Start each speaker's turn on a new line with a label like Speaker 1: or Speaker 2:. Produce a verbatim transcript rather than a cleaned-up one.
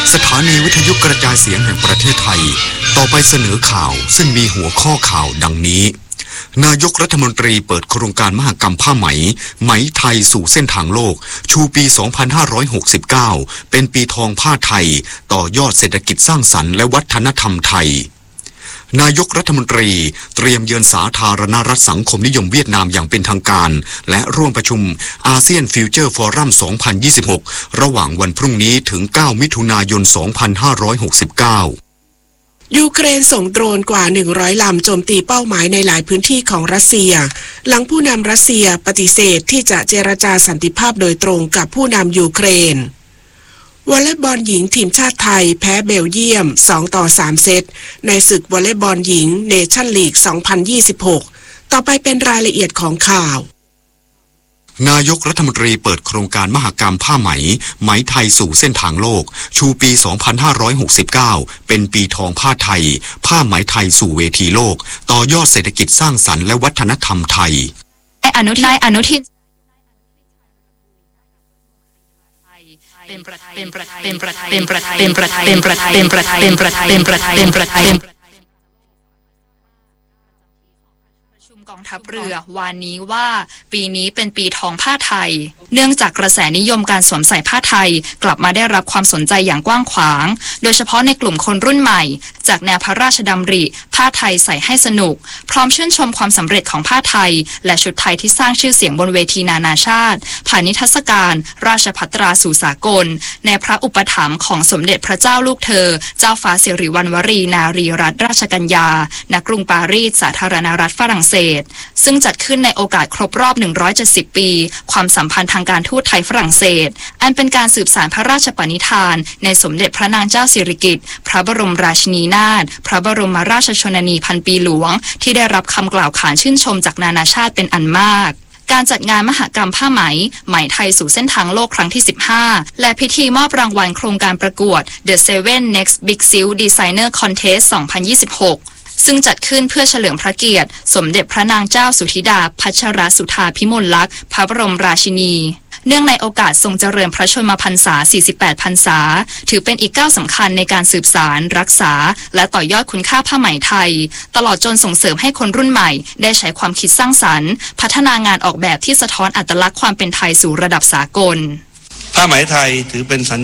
Speaker 1: สถานีวิทยุกระจายเสียงแห่งประเทศไทยต่อไปเสนอข่าวซึ่งมีหัวข้อข่าวดังนี้นายกรัฐมนตรีเปิดโครงการมหกรรมผ้าไหมไหมไทยสู่เส้นทางโลกชูปี สองพันห้าร้อยหกสิบเก้า เป็นปีทองผ้าไทยต่อยอดเศรษฐกิจสร้างสรรค์และวัฒนธรรมไทยนายกรัฐมนตรีเตรียมเยือนสาธารณรัฐสังคมนิยมเวียดนามอย่างเป็นทางการและร่วมประชุมอาเซียนฟิวเจอร์ฟอรัม สองพันยี่สิบหก ระหว่างวันพรุ่งนี้ถึง เก้า มิถุนายน สองพันห้าร้อยหกสิบเก้า
Speaker 2: ยูเครนส่งโดรนกว่า หนึ่งร้อย ลำโจมตีเป้าหมายในหลายพื้นที่ของรัสเซียหลังผู้นำรัสเซียปฏิเสธที่จะเจรจาสันติภาพโดยตรงกับผู้นำยูเครนวอลเลย์บอลหญิงทีมชาติไทยแพ้เบลเยียมสองต่อสามเซตในศึกวอลเลย์บอลหญิงเนชั่นลีก สองพันยี่สิบหก ต่อไปเป็นรายละเอียดของข่าวน
Speaker 1: ายกรัฐมนตรีเปิดโครงการมหกรรมผ้าไหมไหมไทยสู่เส้นทางโลกชูปี สองพันห้าร้อยหกสิบเก้า เป็นปีทองผ้าไทยผ้าไหมไทยสู่เวทีโลกต่อยอดเศรษฐกิจสร้างสรรค์และวัฒนธรรมไทย
Speaker 3: อนุทินอนุทินเป็นประเป็นประเป็นประเป็นประเป็นประเป็นประเป็นประเป็นประเป็นประเป็นประเป็นกองทัพเรือวานนี้ว่าปีนี้เป็นปีทองผ้าไทยเนื่องจากกระแสนิยมการสวมใส่ผ้าไทยกลับมาได้รับความสนใจอย่างกว้างขวางโดยเฉพาะในกลุ่มคนรุ่นใหม่จากแนวพระราชดำริผ้าไทยใส่ให้สนุกพร้อมชื่นชมความสำเร็จของผ้าไทยและชุดไทยที่สร้างชื่อเสียงบนเวทีนานาชาติผ่านนิทรรศการราชภัตราสู่สากลในพระอุปถัมภ์ของสมเด็จพระเจ้าลูกเธอเจ้าฟ้าสิริวัณวรีนารีรัตนราชกัญญาณกรุงปารีสสาธารณรัฐฝรั่งเศสซึ่งจัดขึ้นในโอกาสครบรอบหนึ่งร้อยเจ็ดสิบปีความสัมพันธ์ทางการทูตไทยฝรั่งเศสอันเป็นการสืบสานพระราชปณิธานในสมเด็จพระนางเจ้าสิริกิติ์พระบรมราชินีนาถพระบรมราชชนนีพันปีหลวงที่ได้รับคำกล่าวขานชื่นชมจากนานาชาติเป็นอันมากการจัดงานมหกรรมผ้าไหมไหมไทยสู่เส้นทางโลกครั้งที่สิบห้าและพิธีมอบรางวัลโครงการประกวด The Seven Next Big Silk Designer Contest สองพันยี่สิบหกซึ่งจัดขึ้นเพื่อเฉลิมพระเกียรติสมเด็จพระนางเจ้าสุธิดาพัชรสุธาภิมลลักษณ์พระบรมราชินีเนื่องในโอกาสทรงเจริญพระชนมพรรษาสี่สิบแปดพรรษาถือเป็นอีกก้าวสำคัญในการสืบสานรักษาและต่อยอดคุณค่าผ้าไหมไทยตลอดจนส่งเสริมให้คนรุ่นใหม่ได้ใช้ความคิดสร้างสรรค์พัฒนางานออกแบบที่สะท้อนอัตลักษณ์ความเป็นไทยสู่ระดับสากล
Speaker 4: ผ้าไหมไทยถือเป็นสัญ